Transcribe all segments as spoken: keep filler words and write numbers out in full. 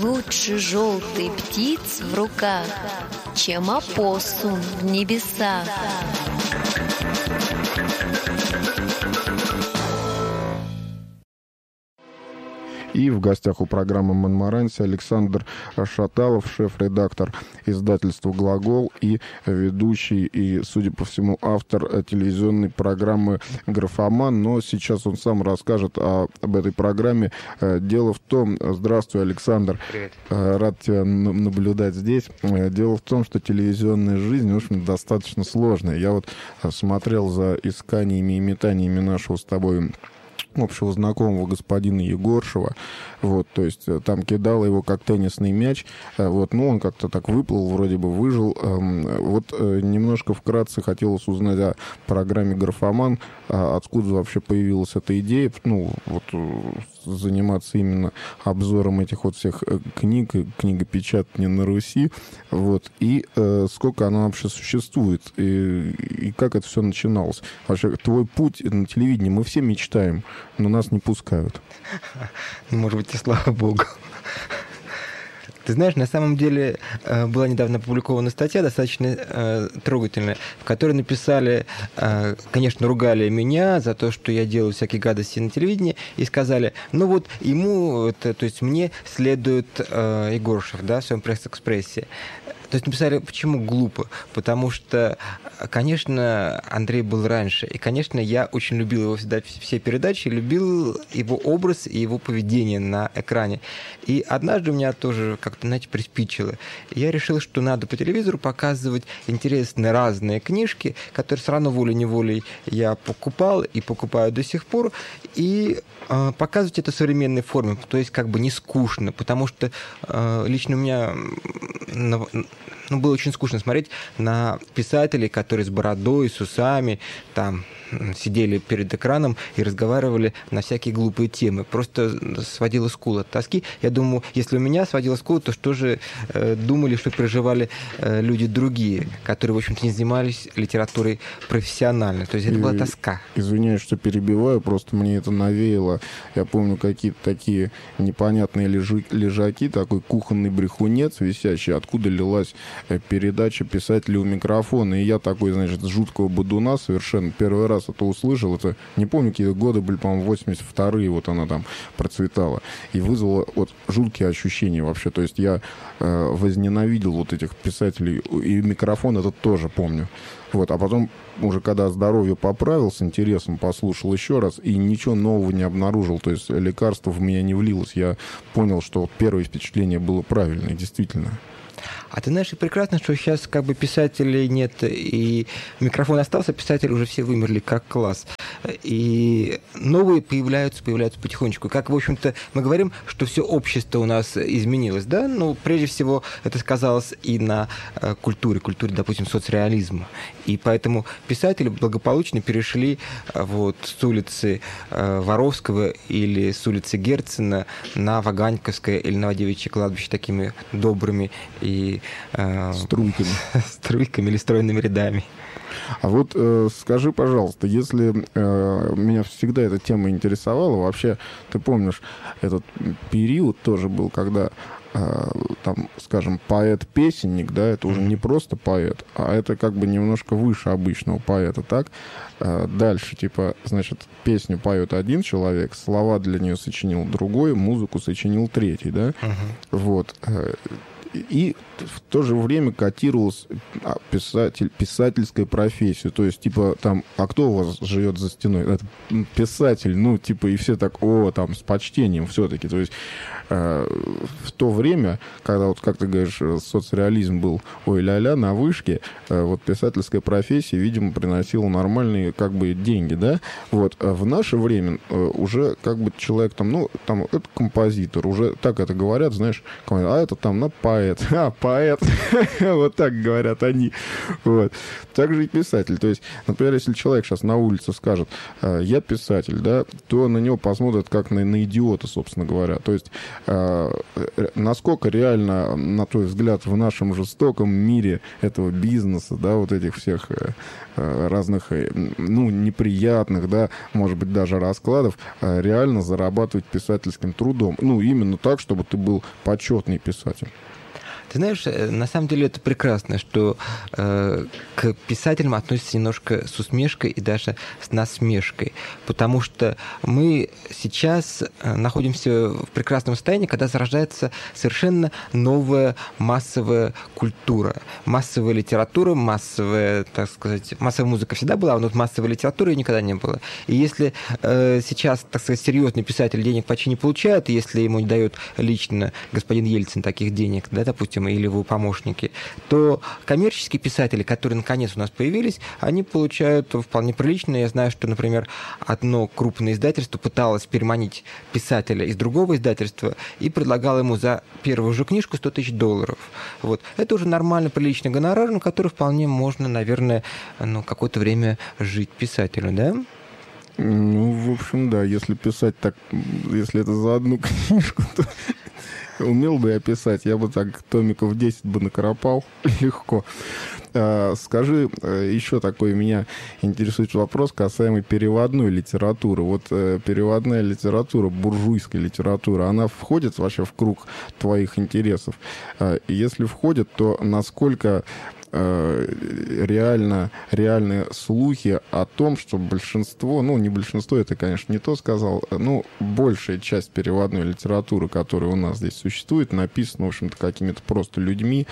Лучше желтый птиц в руках, чем опоссум в небесах. И в гостях у программы «Монмаранси» Александр Шаталов, шеф-редактор издательства «Глагол» и ведущий, и, судя по всему, автор телевизионной программы «Графоман». Но сейчас он сам расскажет о, об этой программе. Дело в том... Здравствуй, Александр. Привет. Рад тебя наблюдать здесь. Дело в том, что телевизионная жизнь, в общем, достаточно сложная. Я вот смотрел за исканиями и метаниями нашего с тобой общего знакомого господина Егоршева, вот, то есть там кидало его как теннисный мяч, вот, ну, он как-то так выплыл, вроде бы выжил, вот немножко вкратце хотелось узнать о программе «Графоман», откуда вообще появилась эта идея, ну, вот, заниматься именно обзором этих вот всех книг, книгопечатания на Руси, вот, и э, сколько она вообще существует, и, и как это все начиналось. Вообще, твой путь на телевидении, мы все мечтаем, но нас не пускают. Может быть, и слава богу. Ты знаешь, на самом деле была недавно опубликована статья, достаточно э, трогательная, в которой написали, э, конечно, ругали меня за то, что я делаю всякие гадости на телевидении, и сказали, ну вот ему, это, то есть мне следует э, Егоршев, да, в своем пресс-экспрессе. То есть написали, почему глупо? Потому что, конечно, Андрей был раньше. И, конечно, я очень любил его всегда, все передачи, любил его образ и его поведение на экране. И однажды у меня тоже как-то, знаете, приспичило. Я решил, что надо по телевизору показывать интересные разные книжки, которые все равно волей-неволей я покупал и покупаю до сих пор. И э, показывать это в современной форме, то есть как бы не скучно, потому что э, лично у меня... Ну, было очень скучно смотреть на писателей, которые с бородой, с усами, там, сидели перед экраном и разговаривали на всякие глупые темы. Просто сводило скул от тоски. Я думаю, если у меня сводило скул, то что же э, думали, что переживали э, люди другие, которые, в общем-то, не занимались литературой профессионально. То есть это и, была тоска. Извиняюсь, что перебиваю, просто мне это навеяло. Я помню какие-то такие непонятные лежи, лежаки, такой кухонный брехунец висящий, откуда лилась передача писателя у микрофона. И я такой, значит, жуткого бодуна совершенно первый раз это услышал. Это, не помню, какие годы были, по-моему, восемьдесят вторые, вот она там процветала. И вызвала вот жуткие ощущения вообще. То есть я э, возненавидел вот этих писателей. И микрофон этот тоже помню. Вот, а потом, уже когда здоровье поправил, с интересом послушал еще раз, и ничего нового не обнаружил. То есть лекарство в меня не влилось. Я понял, что первое впечатление было правильное, действительно. А ты знаешь, и прекрасно, что сейчас как бы писателей нет, и микрофон остался, писатели уже все вымерли как класс. И новые появляются, появляются потихонечку. Как, в общем-то, мы говорим, что все общество у нас изменилось, да? Ну, прежде всего, это сказалось и на э, культуре, культуре, допустим, соцреализма. И поэтому писатели благополучно перешли э, вот с улицы э, Воровского или с улицы Герцена на Ваганьковское или Новодевичье кладбище такими добрыми и э, струйками. струйками или стройными рядами. А вот э, скажи, пожалуйста, если э, меня всегда эта тема интересовала, вообще, ты помнишь, этот период тоже был, когда э, там, скажем, поэт-песенник, да, это уже не просто поэт, а это как бы немножко выше обычного поэта, так? Э, дальше, типа, значит, песню поет один человек, слова для нее сочинил другой, музыку сочинил третий, да? Uh-huh. Вот. И в то же время котировалась писатель, писательская профессия. То есть, типа, там, а кто у вас живет за стеной? Это писатель, ну, типа, и все так, о, там, с почтением все-таки. То есть, э, в то время, когда, вот, как ты говоришь, соцреализм был, ой, ля-ля, на вышке, э, вот, писательская профессия, видимо, приносила нормальные, как бы, деньги, да? Вот, а в наше время э, уже, как бы, человек там, ну, там, это композитор, уже так это говорят, знаешь, а это там на поэт, поэт. А, поэт. Вот так говорят они. Вот. Так же и писатель. То есть, например, если человек сейчас на улице скажет, я писатель, да, то на него посмотрят как на, на идиота, собственно говоря. То есть, насколько реально, на твой взгляд, в нашем жестоком мире этого бизнеса, да, вот этих всех разных, ну, неприятных, да, может быть, даже раскладов, реально зарабатывать писательским трудом. Ну, именно так, чтобы ты был почетный писатель. Ты знаешь, на самом деле это прекрасно, что э, к писателям относятся немножко с усмешкой и даже с насмешкой, потому что мы сейчас находимся в прекрасном состоянии, когда зарождается совершенно новая массовая культура, массовая литература, массовая, так сказать, массовая музыка всегда была, но массовой литературы никогда не было. И если э, сейчас, так сказать, серьезный писатель денег почти не получает, если ему не дает лично господин Ельцин таких денег, да, допустим, или его помощники, то коммерческие писатели, которые наконец у нас появились, они получают вполне прилично. Я знаю, что, например, одно крупное издательство пыталось переманить писателя из другого издательства и предлагало ему за первую же книжку сто тысяч долларов. Вот. Это уже нормально, приличный гонорар, на который вполне можно, наверное, ну, какое-то время жить писателю, да? Ну, в общем, да, если писать так, если это за одну книжку, то умел бы я писать, я бы так томиков десять бы накропал легко. Скажи, еще такой меня интересует вопрос касаемо переводной литературы. Вот переводная литература, буржуйская литература, она входит вообще в круг твоих интересов? Если входит, то насколько реально, реальные слухи о том, что большинство, ну, не большинство, это, конечно, не то сказал, ну, большая часть переводной литературы, которая у нас здесь существует, написана, в общем-то, какими-то просто людьми,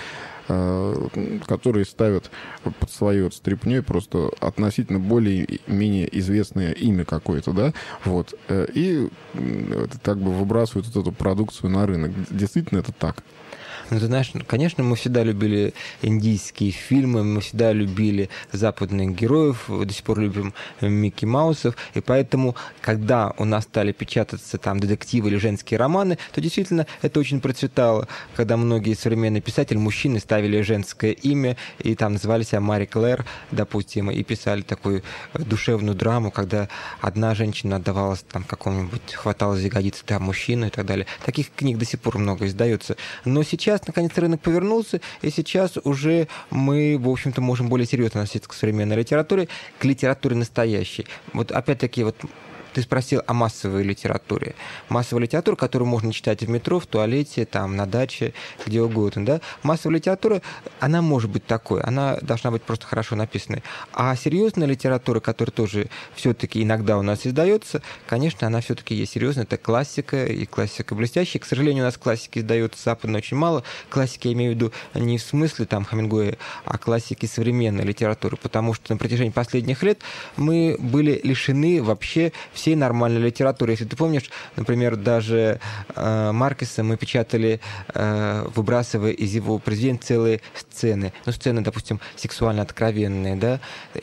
которые ставят под своей вот стряпнёй просто относительно более-менее известное имя какое-то, да, вот, и как бы выбрасывают вот эту продукцию на рынок. Действительно это так? Ну, ты знаешь, конечно, мы всегда любили индийские фильмы, мы всегда любили западных героев, до сих пор любим Микки Маусов, и поэтому, когда у нас стали печататься там детективы или женские романы, то действительно это очень процветало, когда многие современные писатели, мужчины, ставили женское имя, и там называли себя Мари Клэр, допустим, и писали такую душевную драму, когда одна женщина отдавалась там какому-нибудь, хваталась за ягодицы, да, мужчину и так далее. Таких книг до сих пор много издается. Но сейчас наконец рынок повернулся, и сейчас уже мы, в общем-то, можем более серьезно относиться к современной литературе, к литературе настоящей. Вот опять-таки, вот ты спросил о массовой литературе. Массовая литература, которую можно читать в метро, в туалете, там, на даче, где угодно. Да? Массовая литература, она может быть такой, она должна быть просто хорошо написанной. А серьезная литература, которая тоже все-таки иногда у нас издается, конечно, она все-таки есть серьезная. Это классика, и классика блестящая. К сожалению, у нас классики издается западно очень мало. Классики я имею в виду не в смысле там Хемингуэя, а классики современной литературы. Потому что на протяжении последних лет мы были лишены вообще всей нормальной литературы. Если ты помнишь, например, даже э, Маркеса мы печатали, э, выбрасывая из его произведений целые сцены. Ну, сцены, допустим, сексуально откровенные, да,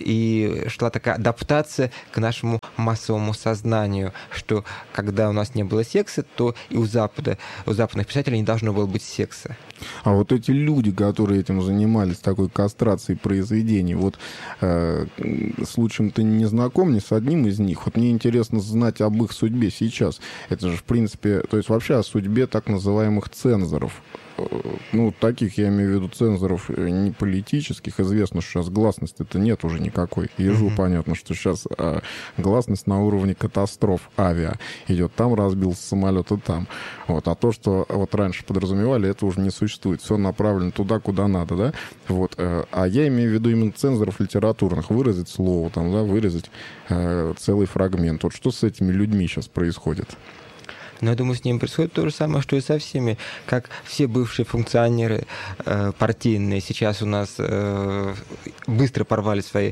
и шла такая адаптация к нашему массовому сознанию, что когда у нас не было секса, то и у Запада, у западных писателей не должно было быть секса. А вот эти люди, которые этим занимались, такой кастрацией произведений, вот э, случаем ты не знаком ни с одним из них? Вот мне интересно знать об их судьбе сейчас. Это же, в принципе, то есть вообще о судьбе так называемых цензоров. Ну, таких, я имею в виду, цензоров не политических. Известно, что сейчас гласности-то нет уже никакой. Ежу mm-hmm. понятно, что сейчас а, гласность на уровне катастроф авиа идет. Там разбился самолет, и там. Вот. А то, что вот раньше подразумевали, это уже не существует. Все направлено туда, куда надо, да? Вот. А я имею в виду именно цензоров литературных. Выразить слово, там, да, выразить э, целый фрагмент. Вот что с этими людьми сейчас происходит? Но я думаю, с ними происходит то же самое, что и со всеми. Как все бывшие функционеры э, партийные сейчас у нас э, быстро порвали свои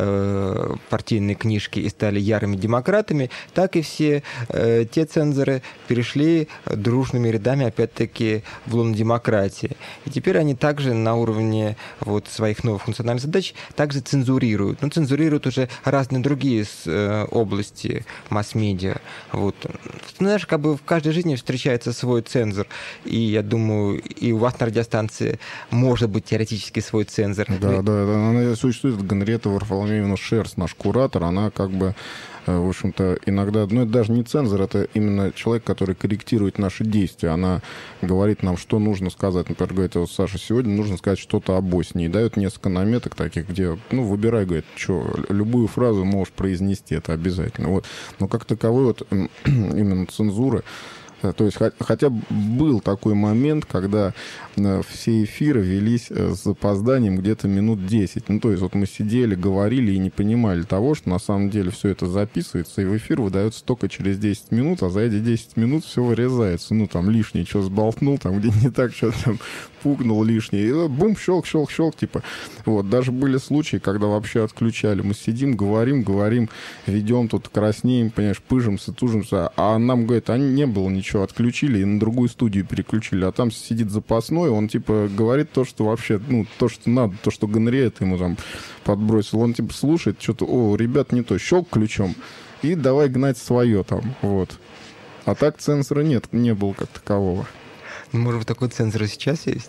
э, партийные книжки и стали ярыми демократами, так и все э, те цензоры перешли дружными рядами, опять-таки, в лоно демократии. И теперь они также на уровне вот, своих новых функциональных задач также цензурируют. Но цензурируют уже разные другие э, области масс-медиа. Вот. Знаешь, как бы что в каждой жизни встречается свой цензор. И я думаю, и у вас на радиостанции может быть теоретически свой цензор. Да, да, да. Она существует, Генриетта Варфоломеевна Шерс, наш куратор, она как бы, в общем-то, иногда, ну, это даже не цензор, это именно человек, который корректирует наши действия. Она говорит нам, что нужно сказать. Например, говорит, вот, Саша, сегодня нужно сказать что-то о Боснии. И дает несколько наметок таких, где, ну, выбирай, говорит, что, любую фразу можешь произнести, это обязательно. Вот. Но как таковой вот именно цензуры, то есть, хотя был такой момент, когда все эфиры велись с запозданием где-то минут десять. Ну, то есть, вот мы сидели, говорили и не понимали того, что на самом деле все это записывается, и в эфир выдается только через десять минут, а за эти десять минут все вырезается. Ну, там, лишнее, что сболтнул, там, где не так, что там пугнул лишнее. И бум, щелк, щелк, щелк, типа. Вот, даже были случаи, когда вообще отключали. Мы сидим, говорим, говорим, ведем тут, краснеем, понимаешь, пыжимся, тужимся, а нам, говорят, а не было ничего, отключили и на другую студию переключили, а там сидит запасной, он, типа, говорит то, что вообще, ну, то, что надо, то, что Генриетта ему там подбросил. Он, типа, слушает что-то, о, ребят, не то, щелк ключом, и давай гнать свое там, вот. А так цензора нет, не было как такового. Может быть, такой цензор и сейчас есть?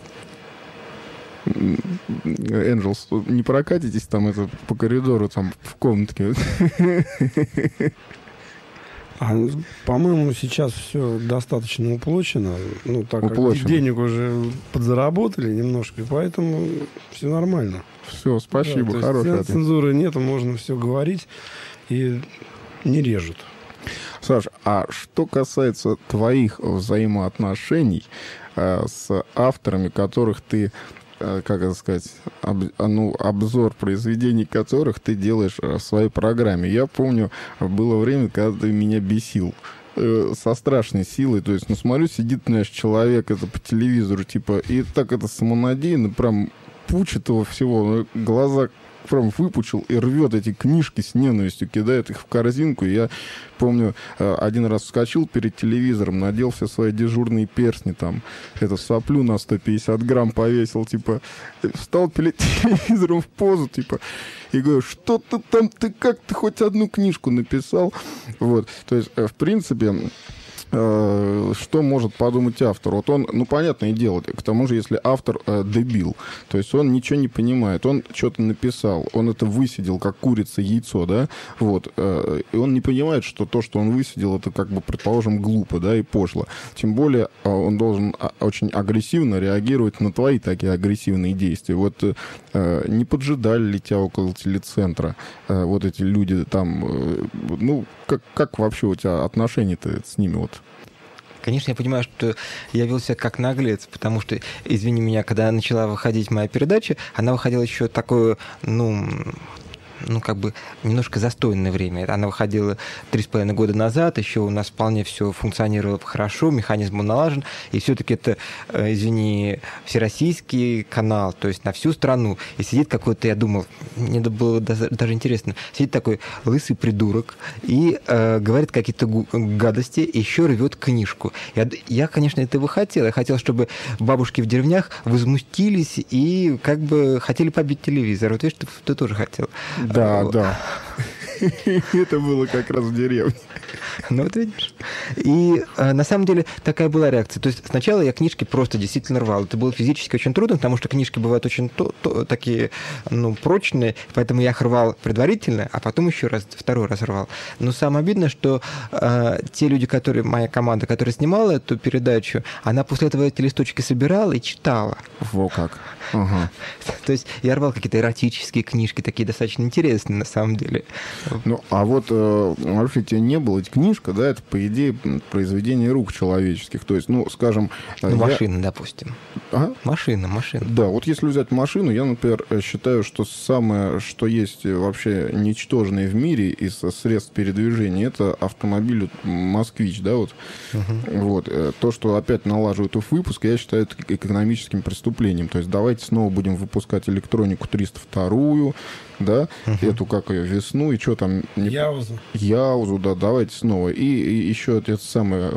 Энджелс, не прокатитесь там это по коридору, там, в комнатке. А, по-моему, сейчас все достаточно уплочено. Ну, так уплочено. Как денег уже подзаработали немножко, и поэтому все нормально. Все, спасибо, да, хороший ответ. Цензуры нету, можно все говорить, и не режут. Саш, а что касается твоих взаимоотношений э, с авторами, которых ты, э, как это сказать, об, ну, обзор произведений которых ты делаешь в своей программе. Я помню, было время, когда ты меня бесил э, со страшной силой. То есть, ну, смотрю, сидит, знаешь, человек это по телевизору, типа, и так это самонадеянно, прям пучит его всего, глаза прям выпучил и рвет эти книжки с ненавистью, кидает их в корзинку. И я помню, один раз вскочил перед телевизором, надел все свои дежурные перстни, там, это соплю на сто пятьдесят грамм повесил, типа, встал перед телевизором в позу, типа, и говорю, что ты там, ты как, ты хоть одну книжку написал? Вот, то есть, в принципе, что может подумать автор? Вот он, ну, понятное дело, к тому же, если автор э, дебил, то есть он ничего не понимает, он что-то написал, он это высидел, как курица яйцо, да, вот, э, и он не понимает, что то, что он высидел, это, как бы, предположим, глупо, да, и пошло. Тем более, э, он должен очень агрессивно реагировать на твои такие агрессивные действия. Вот э, не поджидали ли тебя около телецентра э, вот эти люди там, э, ну, как, как вообще у тебя отношения-то с ними, вот? Конечно, я понимаю, что я вел себя как наглец, потому что, извини меня, когда начала выходить моя передача, она выходила еще такое, ну... ну, как бы, немножко застойное время. Она выходила три с половиной года назад, еще у нас вполне все функционировало хорошо, механизм был налажен, и все-таки это, извини, всероссийский канал, то есть на всю страну. И сидит какой-то, я думал, мне было даже интересно, сидит такой лысый придурок и э, говорит какие-то гадости, и еще рвет книжку. Я, я, конечно, этого хотел. Я хотел, чтобы бабушки в деревнях возмутились и как бы хотели побить телевизор. Вот видишь, ты, ты тоже хотел. Да, да. Это было как раз в деревне. Ну, вот видишь. И э, на самом деле такая была реакция. То есть сначала я книжки просто действительно рвал. Это было физически очень трудно, потому что книжки бывают очень то, то, такие, ну, прочные, поэтому я их рвал предварительно, а потом еще раз, второй раз рвал. Но самое обидное, что э, те люди, которые, моя команда, которая снимала эту передачу, она после этого эти листочки собирала и читала. Во как. Ага. То есть я рвал какие-то эротические книжки, такие достаточно интересные на самом деле. Ну, а вот, э, вообще, тебе не было, эта книжка, да, это, по идее, произведение рук человеческих. То есть, ну, скажем... Ну, я... машина, допустим. А? Машина, машина. Да, вот если взять машину, я, например, считаю, что самое, что есть вообще ничтожное в мире из средств передвижения, это автомобиль «Москвич», да, вот. Угу. Вот. То, что опять налаживают их выпуск, я считаю это экономическим преступлением. То есть давайте снова будем выпускать электронику триста вторую, да, uh-huh. эту, как ее, весну, и что там... Не... Яузу. Яузу, да, давайте снова. И, и еще это, это самое...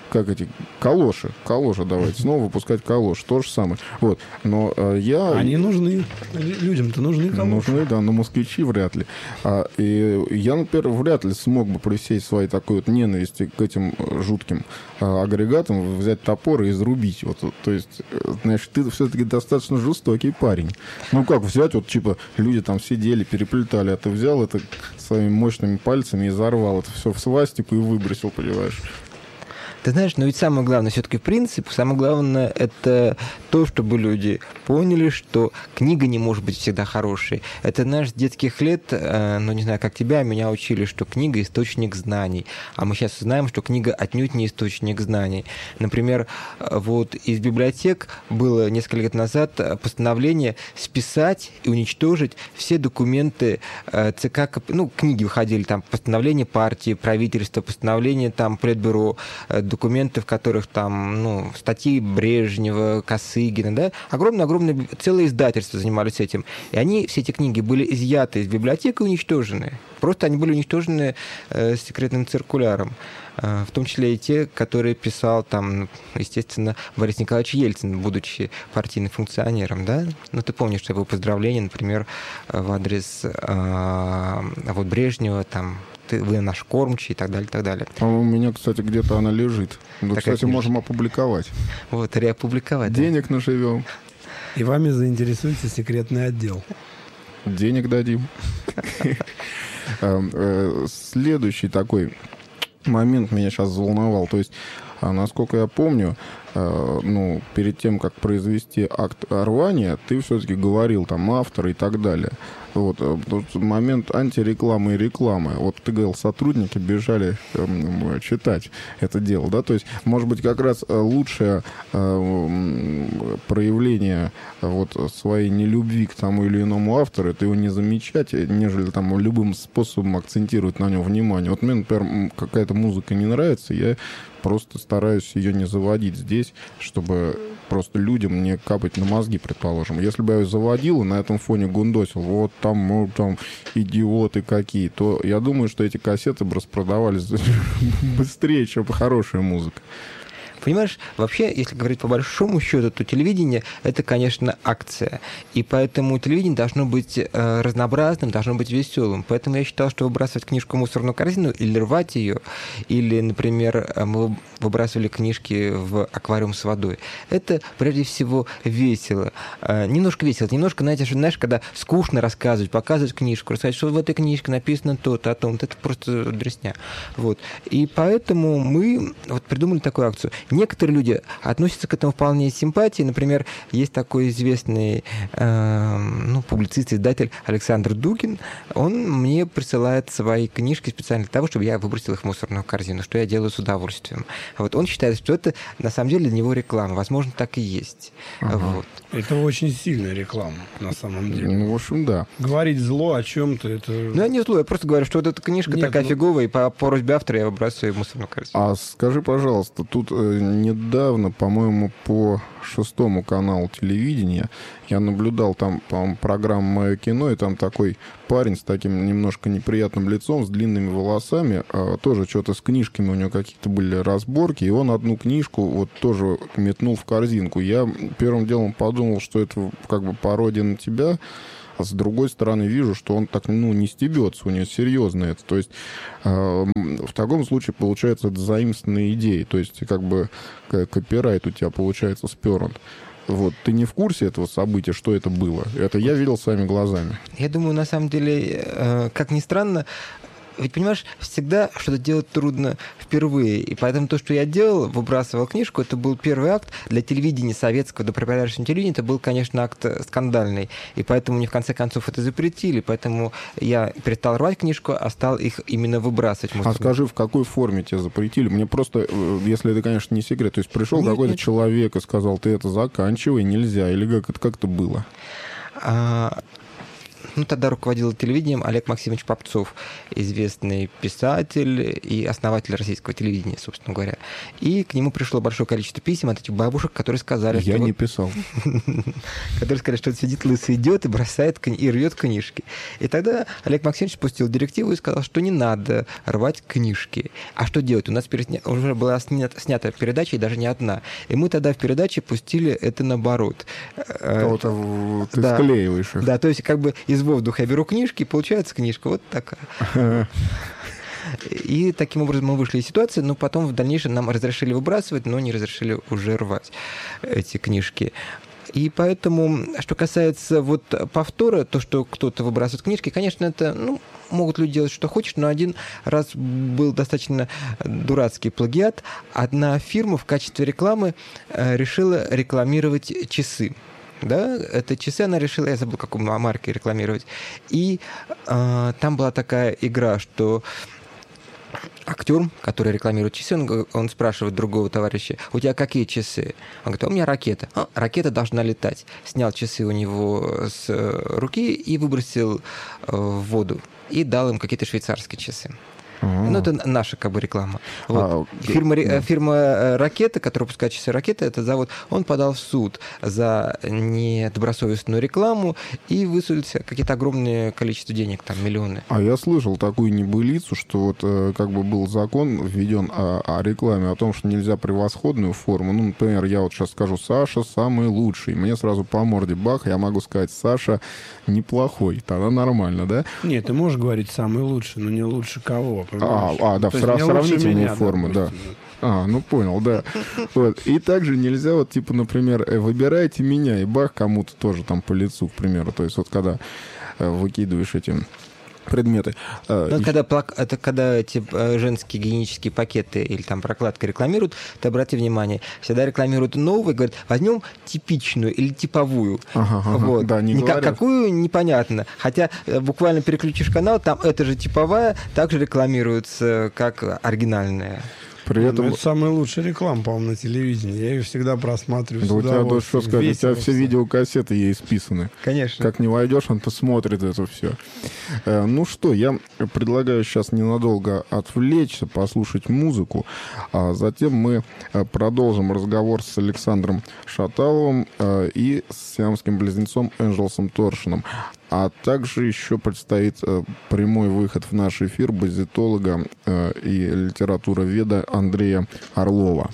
как эти, калоши, калоши давайте, снова выпускать калоши, то же самое. Вот, но э, я... Они нужны, людям-то нужны калоши. Нужны, да, но москвичи вряд ли. А, и я, например, вряд ли смог бы при всей своей такой вот ненависти к этим жутким а, агрегатам взять топор и изрубить. Вот, то есть, значит, ты все-таки достаточно жестокий парень. Ну как взять, вот типа люди там сидели, переплетали, а ты взял это своими мощными пальцами и взорвал это все в свастику и выбросил, понимаешь? Ты знаешь, но ведь самое главное все-таки принцип, самое главное это то, чтобы люди поняли, что книга не может быть всегда хорошей. Это, знаешь, с детских лет, ну не знаю, как тебя, меня учили, что книга – источник знаний. А мы сейчас знаем, что книга отнюдь не источник знаний. Например, вот из библиотек было несколько лет назад постановление списать и уничтожить все документы ЦК, ну, книги выходили, там, постановление партии, правительства, постановление там Политбюро, документы, в которых там, ну, статьи Брежнева, Косыгина, да, огромное-огромное, целое издательство занимались этим. И они, все эти книги были изъяты из библиотек и уничтожены. Просто они были уничтожены э, секретным циркуляром. Э, в том числе и те, которые писал там, естественно, Борис Николаевич Ельцин, будучи партийным функционером, да. Ну, ты помнишь его поздравления, например, в адрес э, вот Брежнева, там, вы наш кормчий и так далее, и так далее. А у меня, кстати, где-то она лежит. Ну, кстати, книжка. Можем опубликовать. Вот, реопубликовать. Денег да. наживем. И вами заинтересуется секретный отдел. Денег дадим. Следующий такой момент меня сейчас заволновал. То есть, насколько я помню, ну, перед тем, как произвести акт рвания, ты все-таки говорил, там, автор и так далее. Вот, тут момент антирекламы и рекламы. Вот ты говорил, сотрудники бежали э, читать это дело, да, то есть, может быть, как раз лучшее э, проявление вот своей нелюбви к тому или иному автору, это его не замечать, нежели там любым способом акцентировать на нем внимание. Вот мне, например, какая-то музыка не нравится, я просто стараюсь ее не заводить здесь, чтобы просто людям не капать на мозги, предположим. Если бы я ее заводил и на этом фоне гундосил, вот там, ну, там идиоты какие, то я думаю, что эти кассеты бы распродавались быстрее, чем хорошая музыка. Понимаешь, вообще, если говорить по большому счету, то телевидение – это, конечно, акция. И поэтому телевидение должно быть э, разнообразным, должно быть веселым. Поэтому я считал, что выбрасывать книжку в мусорную корзину или рвать ее, или, например, мы выбрасывали книжки в аквариум с водой. Это, прежде всего, весело. Э, немножко весело. Немножко, знаете, что, знаешь, когда скучно рассказывать, показывать книжку, рассказать, что в этой книжке написано то-то, о том, это просто дресня. Вот. И поэтому мы вот придумали такую акцию. Некоторые люди относятся к этому вполне с симпатией. Например, есть такой известный э, ну, публицист, издатель Александр Дугин. Он мне присылает свои книжки специально для того, чтобы я выбросил их в мусорную корзину, что я делаю с удовольствием. Вот он считает, что это на самом деле для него реклама. Возможно, так и есть. Ага. Вот. Это очень сильная реклама, на самом деле. Ну, в общем, да. Говорить зло о чем-то, это... Ну, я не зло, я просто говорю, что вот эта книжка Нет, такая ну... фиговая, и по просьбе автора я выбрасываю в мусорную корзину. А скажи, пожалуйста, тут э, недавно, по-моему, по шестому каналу телевидения я наблюдал там, по-моему, программу «Мое кино», и там такой парень с таким немножко неприятным лицом, с длинными волосами, э, тоже что-то с книжками, у него какие-то были разборки, и он одну книжку вот тоже метнул в корзинку. Я первым делом подумал, что это как бы пародия на тебя, а с другой стороны вижу, что он так, ну, не стебется, у него серьезно это. То есть э, в таком случае получается это заимствованные идеи, то есть как бы копирайт у тебя получается спернут. Вот. Ты не в курсе этого события, что это было? Это я видел своими глазами. Я думаю, на самом деле, э, как ни странно, ведь, понимаешь, всегда что-то делать трудно впервые. И поэтому то, что я делал, выбрасывал книжку, это был первый акт для телевидения советского, до пропагандистского телевидения, это был, конечно, акт скандальный. И поэтому мне, в конце концов, это запретили. Поэтому я перестал рвать книжку, а стал их именно выбрасывать. А скажи, в какой форме тебя запретили? Мне просто, если это, конечно, не секрет, то есть пришел нет, какой-то нет. человек и сказал, ты это заканчивай, нельзя. Или как это, как это было? А... ну, тогда руководил телевидением Олег Максимович Попцов, известный писатель и основатель российского телевидения, собственно говоря. И к нему пришло большое количество писем от этих бабушек, которые сказали, Я что... не писал. Которые сказали, что сидит лысый идиот и бросает и рвет книжки. И тогда Олег Максимович спустил директиву и сказал, что не надо рвать книжки. А что делать? У нас уже была снята передача, и даже не одна. И мы тогда в передаче пустили это наоборот. Кого-то ты да. склеиваешь их. Да, то есть как бы из воздуха я беру книжки, и получается книжка вот такая. И таким образом мы вышли из ситуации, но потом в дальнейшем нам разрешили выбрасывать, но не разрешили уже рвать эти книжки. И поэтому, что касается вот повтора, то, что кто-то выбрасывает книжки, конечно, это, ну, могут люди делать, что хочешь, но один раз был достаточно дурацкий плагиат. Одна фирма в качестве рекламы решила рекламировать часы. Да, это часы она решила, я забыл, какую марку рекламировать. И э, там была такая игра, что актер, который рекламирует часы, он, он спрашивает другого товарища: у тебя какие часы? Он говорит: а у меня ракета. А, ракета должна летать. Снял часы у него с руки и выбросил в воду. И дал им какие-то швейцарские часы. А-а-а. Ну, это наша как бы реклама. Вот. А, фирма, да. фирма «Ракета», которая выпускает часы «Ракета», это завод, он подал в суд за недобросовестную рекламу и высудился какие-то огромное количество денег, там миллионы. А я слышал такую небылицу, что вот как бы был закон введен о, о рекламе, о том, что нельзя превосходную форму. Ну, например, я вот сейчас скажу: Саша самый лучший. Мне сразу по морде бах, я могу сказать: Саша неплохой. Тогда нормально, да? Нет, ты можешь говорить самый лучший, но не лучше кого. А, а, да, сра- сравнительную меня, форму, да. А, ну понял, да. Вот. И также нельзя, вот, типа, например, выбирайте меня, и бах, кому-то тоже там по лицу, к примеру. То есть вот когда выкидываешь эти предметы. Ну, и... когда, плак... это когда эти женские гигиенические пакеты или там прокладка рекламируют, ты обрати внимание, всегда рекламируют новые, говорят: возьмем типичную или типовую. Ага, ага, вот. Да, не Никак, какую, непонятно. Хотя буквально переключишь канал, там эта же типовая также рекламируется как оригинальная. При этом... Это самая лучшая реклама, по-моему, на телевидении. Я ее всегда просматриваю. Да у тебя, да, что сказать, у тебя все видеокассеты ей списаны. Конечно. Как не войдешь, он-то смотрит это все. Э, ну что, я предлагаю сейчас ненадолго отвлечься, послушать музыку, а затем мы продолжим разговор с Александром Шаталовым э, и с сиамским близнецом Энджелсом Торшином. А также еще предстоит э, прямой выход в наш эфир базитолога э, и литературоведа Андрея Орлова.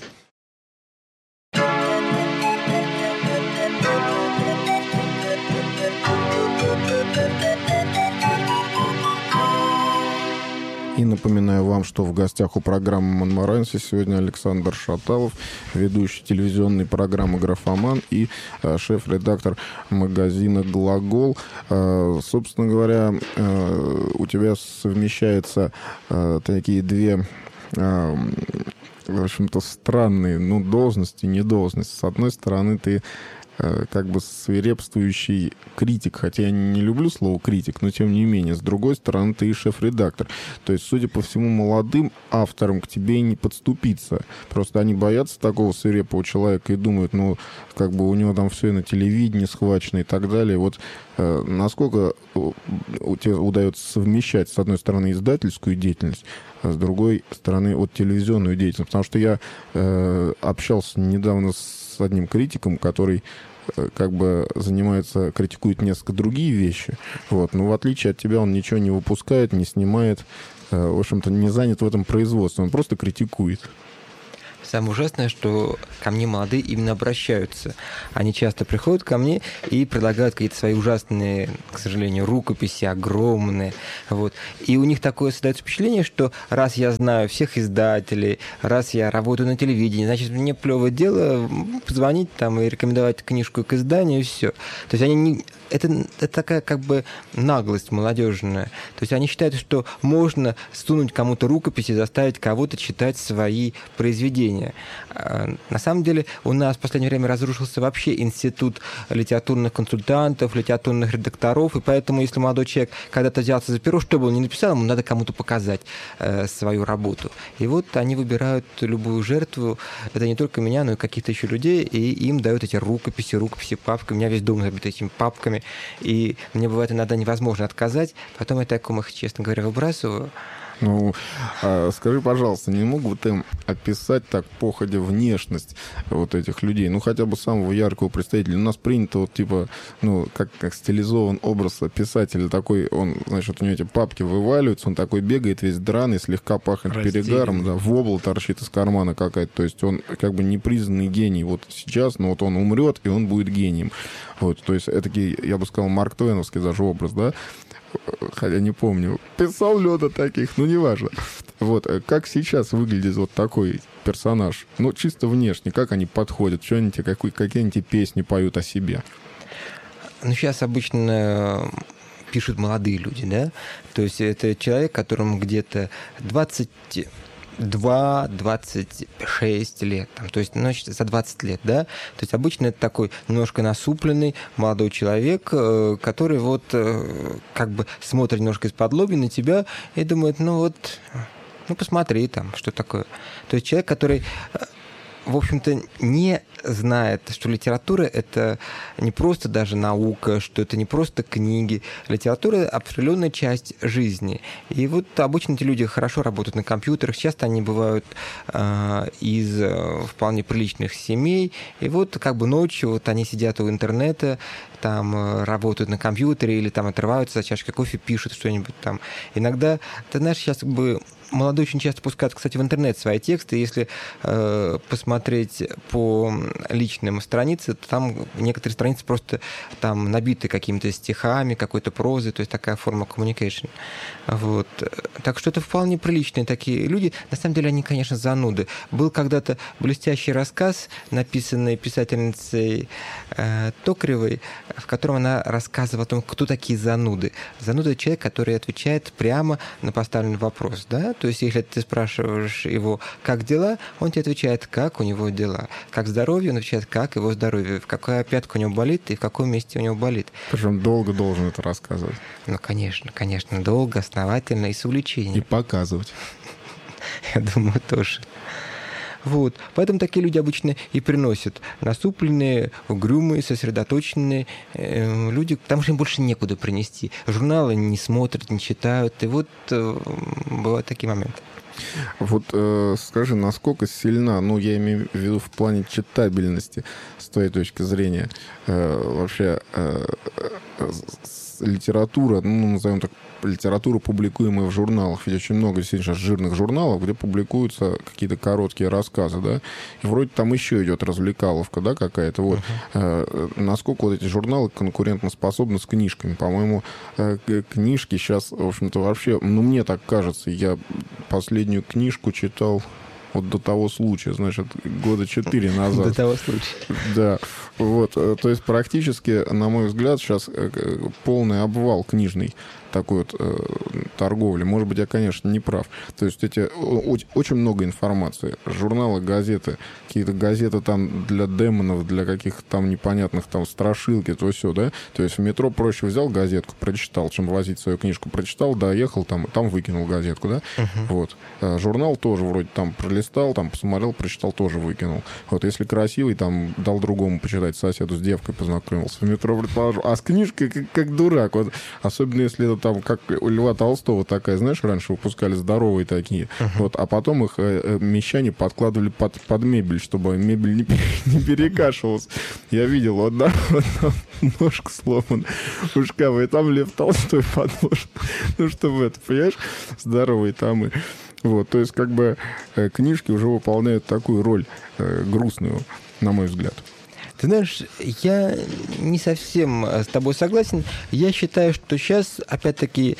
И напоминаю вам, что в гостях у программы «Монморанси» сегодня Александр Шаталов, ведущий телевизионной программы «Графоман» и э, шеф-редактор магазина «Глагол». Э, собственно говоря, э, у тебя совмещаются э, такие две... Э, в общем-то, странные, ну, должности, не должности. С одной стороны, ты как бы свирепствующий критик, хотя я не люблю слово критик, но тем не менее. С другой стороны, ты и шеф-редактор. То есть, судя по всему, молодым авторам к тебе и не подступиться. Просто они боятся такого свирепого человека и думают, ну, как бы у него там все и на телевидении схвачено и так далее. Вот э, насколько у тебя удается совмещать, с одной стороны, издательскую деятельность, а с другой стороны, вот телевизионную деятельность? Потому что я э, общался недавно с одним критиком, который как бы занимается, критикует несколько другие вещи. Вот. Но в отличие от тебя он ничего не выпускает, не снимает, в общем-то, не занят в этом производстве. Он просто критикует. Самое ужасное, что ко мне молодые именно обращаются. Они часто приходят ко мне и предлагают какие-то свои ужасные, к сожалению, рукописи огромные. Вот. И у них такое создается впечатление, что раз я знаю всех издателей, раз я работаю на телевидении, значит, мне плевое дело позвонить там и рекомендовать книжку к изданию, и все. То есть они не... Это, это такая как бы наглость молодежная. То есть они считают, что можно сунуть кому-то рукопись и заставить кого-то читать свои произведения. чтения. На самом деле у нас в последнее время разрушился вообще институт литературных консультантов, литературных редакторов, и поэтому, если молодой человек когда-то взялся за перо, что бы он ни написал, ему надо кому-то показать э, свою работу. И вот они выбирают любую жертву, это не только меня, но и каких-то еще людей, и им дают эти рукописи, рукописи, папки. У меня весь дом забит этими папками, и мне бывает иногда невозможно отказать, потом я таком их, честно говоря, выбрасываю. Ну, а скажи, пожалуйста, не мог бы ты описать так походя внешность вот этих людей? Ну, хотя бы самого яркого представителя. У нас принято вот типа, ну, как, как стилизован образ писателя такой, он, значит, у него эти папки вываливаются, он такой бегает весь драный, слегка пахнет Растерянный. перегаром, да, вобла торчит из кармана какая-то. То есть он как бы непризнанный гений вот сейчас, но вот он умрет, и он будет гением. Вот, то есть это, я бы сказал, Марк Твеновский даже образ, да? Хотя не помню. Писал Лёда таких, ну, неважно. Вот, как сейчас выглядит вот такой персонаж? Ну, чисто внешне, как они подходят? Что они, какой, какие они песни поют о себе? Ну, сейчас обычно пишут молодые люди, да? То есть это человек, которому где-то двадцать два двадцать шесть лет, там, то есть, ну, за двадцать лет, да, то есть обычно это такой немножко насупленный молодой человек, который вот как бы смотрит немножко из-под лобья на тебя и думает, ну вот, ну посмотри там, что такое. То есть человек, который, в общем-то, не знает, что литература — это не просто даже наука, что это не просто книги. Литература — определенная часть жизни. И вот обычно эти люди хорошо работают на компьютерах, часто они бывают э, из э, вполне приличных семей, и вот как бы ночью вот они сидят у интернета, там э, работают на компьютере или там отрываются за чашкой кофе, пишут что-нибудь там. Иногда, ты знаешь, сейчас как бы молодые очень часто пускают, кстати, в интернет свои тексты. Если э, посмотреть по личным страницам, то там некоторые страницы просто там набиты какими-то стихами, какой-то прозой, то есть такая форма communication. Вот. Так что это вполне приличные такие люди. На самом деле они, конечно, зануды. Был когда-то блестящий рассказ, написанный писательницей э, Токаревой, в котором она рассказывала о том, кто такие зануды. Зануда — это человек, который отвечает прямо на поставленный вопрос, да? То есть, если ты спрашиваешь его, как дела, он тебе отвечает, как у него дела. Как здоровье, он отвечает, как его здоровье. В какая пятка у него болит и в каком месте у него болит. Причем долго должен это рассказывать. Ну, конечно, конечно. Долго, основательно и с увлечением. И показывать. Я думаю, тоже. Вот. Поэтому такие люди обычно и приносят насупленные, угрюмые, сосредоточенные э, люди, потому что им больше некуда принести. Журналы не смотрят, не читают. И вот э, бывают такие моменты. Вот э, скажи, насколько сильна, ну, я имею в виду в плане читабельности, с твоей точки зрения, э, вообще э, э, литература, ну, назовем так, литература, публикуемая в журналах. Ведь очень много сейчас жирных журналов, где публикуются какие-то короткие рассказы, да, и вроде там еще идет развлекаловка, да, какая-то. Вот. Uh-huh. Э, насколько вот эти журналы конкурентоспособны с книжками? По-моему, э, книжки сейчас, в общем-то, вообще, ну, мне так кажется, я последнюю книжку читал вот до того случая, значит, года четыре назад. До того случая. Да. Вот. То есть практически, на мой взгляд, сейчас полный обвал книжный такой вот э, торговли. Может быть, я, конечно, не прав. То есть эти очень, очень много информации. Журналы, газеты, какие-то газеты там для демонов, для каких-то там непонятных там страшилки, то все, да? То есть в метро проще взял газетку, прочитал, чем возить свою книжку. Прочитал, доехал, там, там выкинул газетку, да? Uh-huh. Вот. А журнал тоже вроде там пролистал, там посмотрел, прочитал, тоже выкинул. Вот если красивый, там дал другому почитать, соседу с девкой познакомился. В метро, предположу. А с книжкой как, как дурак. Вот. Особенно если это там, как у Льва Толстого такая, знаешь, раньше выпускали здоровые такие, uh-huh. вот, а потом их э, мещане подкладывали под, под мебель, чтобы мебель не, не перекашивалась. Я видел, вот, да, вот там ножка сломана у шкафа, и там Лев Толстой подложен. Ну, чтобы это, понимаешь, здоровые там и... Вот, то есть, как бы, э, книжки уже выполняют такую роль э, грустную, на мой взгляд. Ты знаешь, я не совсем с тобой согласен. Я считаю, что сейчас, опять-таки,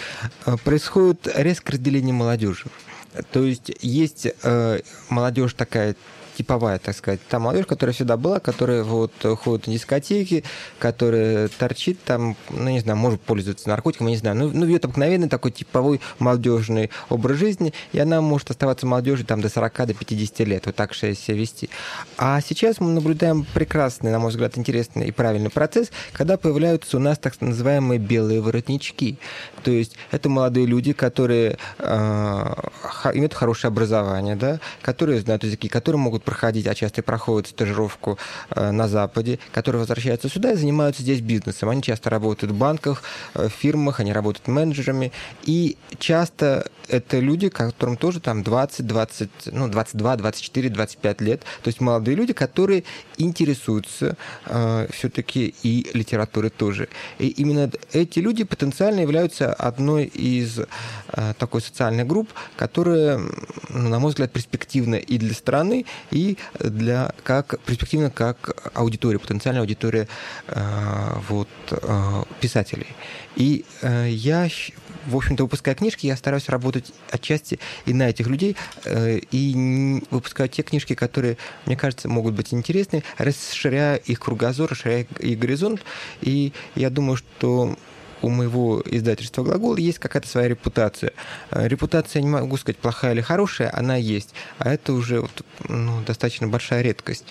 происходит резкое разделение молодежи. То есть есть э, молодежь такая типовая, так сказать. Та молодежь, которая всегда была, которая вот ходит на дискотеки, которая торчит там, ну, не знаю, может пользоваться наркотиками, я не знаю. Ну, ну ведет обыкновенный такой типовой молодежный образ жизни, и она может оставаться молодежью там до сорока, до пятидесяти лет, вот так же себя вести. А сейчас мы наблюдаем прекрасный, на мой взгляд, интересный и правильный процесс, когда появляются у нас так называемые белые воротнички. То есть это молодые люди, которые э, имеют хорошее образование, да, которые знают языки, которые могут проходить, а часто и проходят стажировку э, на Западе, которые возвращаются сюда и занимаются здесь бизнесом. Они часто работают в банках, в фирмах, они работают менеджерами, и часто это люди, которым тоже там двадцать, двадцать, ну, двадцать два, двадцать четыре, двадцать пять лет. То есть молодые люди, которые интересуются э, все-таки и литературой тоже. И именно эти люди потенциально являются одной из э, такой социальных групп, которая, ну, на мой взгляд, перспективна и для страны, и для, как, перспективна как аудитория, потенциальная аудитория э, вот, э, писателей. И э, я, в общем-то, выпуская книжки, я стараюсь работать отчасти и на этих людей, э, и выпускаю те книжки, которые, мне кажется, могут быть интересны, расширяя их кругозор, расширяя их горизонт. И я думаю, что у моего издательства «Глагол» есть какая-то своя репутация. Репутация, не могу сказать, плохая или хорошая, она есть. А это уже вот, ну, достаточно большая редкость.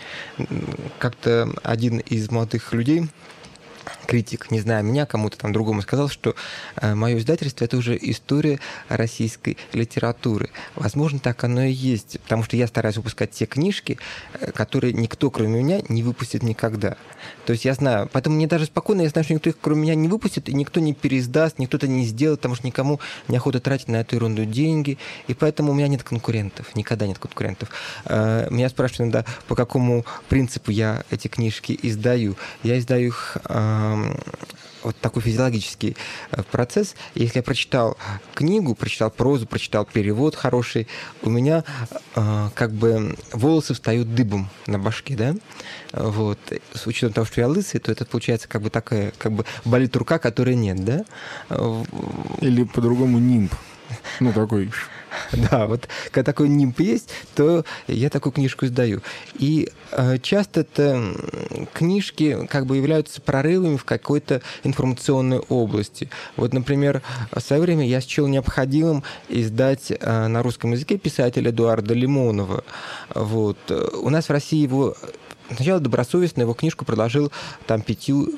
Как-то один из молодых людей, критик, не знаю, меня, кому-то там другому, сказал, что э, мое издательство – это уже история российской литературы. Возможно, так оно и есть, потому что я стараюсь выпускать те книжки, э, которые никто, кроме меня, не выпустит никогда. То есть я знаю, поэтому мне даже спокойно, я знаю, что никто их, кроме меня, не выпустит, и никто не переиздаст, никто это не сделает, потому что никому неохота тратить на эту ерунду деньги, и поэтому у меня нет конкурентов, никогда нет конкурентов. Э, меня спрашивают иногда, по какому принципу я эти книжки издаю. Я издаю их... Э, вот такой физиологический процесс. Если я прочитал книгу, прочитал прозу, прочитал перевод хороший, у меня э, как бы волосы встают дыбом на башке, да? Вот. С учетом того, что я лысый, то это получается как бы такая, как бы болит рука, которой нет, да? Или по-другому нимб. Ну, такой... Да, вот когда такой нимб есть, то я такую книжку издаю. И э, часто это книжки как бы являются прорывами в какой-то информационной области. Вот, например, в свое время я счел необходимым издать э, на русском языке писателя Эдуарда Лимонова. Вот. У нас в России его... Сначала добросовестно его книжку предложил там пятью,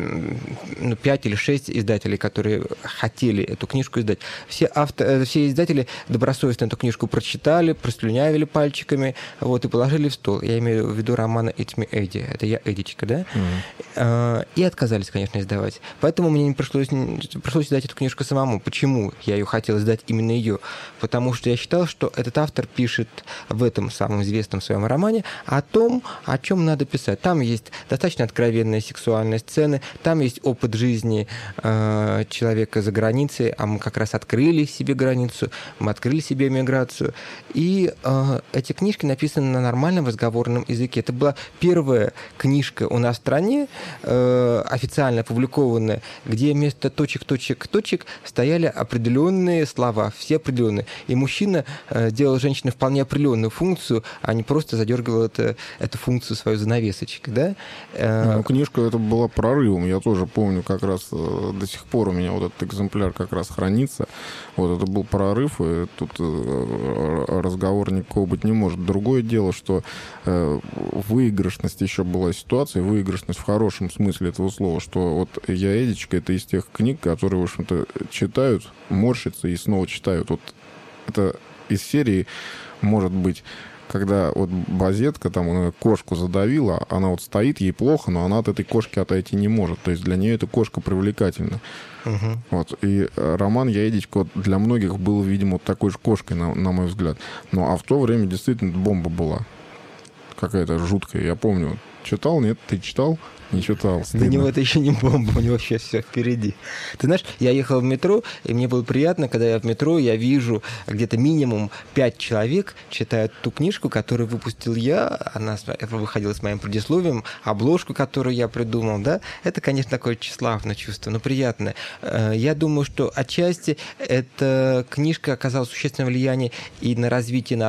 ну, пять или шесть издателей, которые хотели эту книжку издать. Все, авто, все издатели добросовестно эту книжку прочитали, прослюнявили пальчиками, вот, и положили в стол. Я имею в виду романа «It's me, Эдди». Это я, Эдичка, да? Mm-hmm. И отказались, конечно, издавать. Поэтому мне не пришлось, пришлось издать эту книжку самому. Почему я ее хотел издать именно ее? Потому что я считал, что этот автор пишет в этом самом известном своем романе о том, о чем надо писать. Там есть достаточно откровенные сексуальные сцены, там есть опыт жизни э, человека за границей, а мы как раз открыли себе границу, мы открыли себе эмиграцию. И э, эти книжки написаны на нормальном разговорном языке. Это была первая книжка у нас в стране, э, официально опубликованная, где вместо точек, точек, точек стояли определенные слова, все определенные. И мужчина э, делал женщине вполне определенную функцию, а не просто задергивал это, эту функцию свою занавесочкой, да? Ну, книжка это была прорывом. Я тоже помню, как раз до сих пор у меня вот этот экземпляр как раз хранится. Вот это был прорыв, и тут разговор никакого быть не может. Другое дело, что выигрышность еще была ситуация, выигрышность в хорошем смысле этого слова, что вот «Я, Эдичка» — это из тех книг, которые, в общем-то, читают, морщатся и снова читают. Вот это из серии, может быть, когда вот Базетка там кошку задавила, она вот стоит, ей плохо, но она от этой кошки отойти не может. То есть для нее эта кошка привлекательна. Uh-huh. Вот. И роман «Я, Эдичка» вот для многих был, видимо, вот такой же кошкой, на, на мой взгляд. Ну, а в то время действительно бомба была. Какая-то жуткая. Я помню. Читал? Нет? Ты читал? Не читал. Для него это еще не бомба, у него сейчас все впереди. Ты знаешь, я ехал в метро, и мне было приятно, когда я в метро, я вижу где-то минимум пять человек читают ту книжку, которую выпустил я, она выходила с моим предисловием, обложку, которую я придумал, да. Это, конечно, такое тщеславное чувство, но приятное. Я думаю, что отчасти эта книжка оказала существенное влияние и на развитие